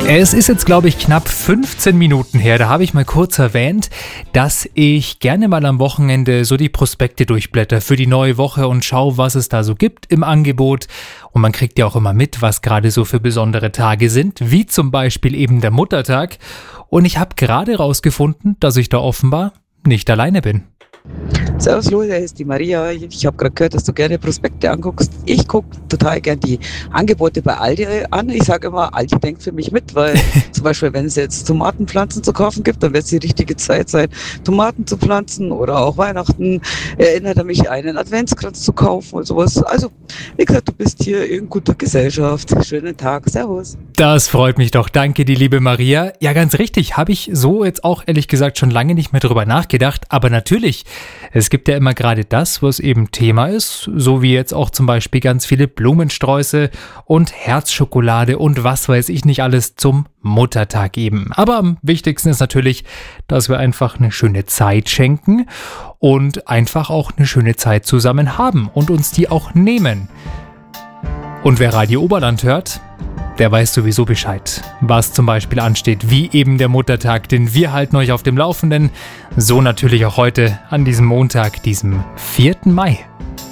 Es ist jetzt, glaube ich, knapp 15 Minuten her. Da habe ich mal kurz erwähnt, dass ich gerne mal am Wochenende so die Prospekte durchblätter für die neue Woche und schaue, was es da so gibt im Angebot. Und man kriegt ja auch immer mit, was gerade so für besondere Tage sind, wie zum Beispiel eben der Muttertag. Und ich habe gerade rausgefunden, dass ich da offenbar nicht alleine bin. Servus Leute, hier ist die Maria. Ich habe gerade gehört, dass du gerne Prospekte anguckst. Ich gucke total gern die Angebote bei Aldi an. Ich sage immer, Aldi denkt für mich mit, weil zum Beispiel, wenn es jetzt Tomatenpflanzen zu kaufen gibt, dann wird es die richtige Zeit sein, Tomaten zu pflanzen oder auch Weihnachten. Erinnert er mich, einen Adventskranz zu kaufen und sowas. Also, wie gesagt, du bist hier in guter Gesellschaft. Schönen Tag. Servus. Das freut mich doch. Danke, die liebe Maria. Ja, ganz richtig. Habe ich so jetzt auch ehrlich gesagt schon lange nicht mehr drüber nachgedacht. Aber natürlich, es gibt ja immer gerade das, was eben Thema ist. So wie jetzt auch zum Beispiel ganz viele Blumensträuße und Herzschokolade und was weiß ich nicht alles zum Muttertag eben. Aber am wichtigsten ist natürlich, dass wir einfach eine schöne Zeit schenken und einfach auch eine schöne Zeit zusammen haben und uns die auch nehmen. Und wer Radio Oberland hört, der weiß sowieso Bescheid, was zum Beispiel ansteht, wie eben der Muttertag, denn wir halten euch auf dem Laufenden. So natürlich auch heute an diesem Montag, diesem 4. Mai.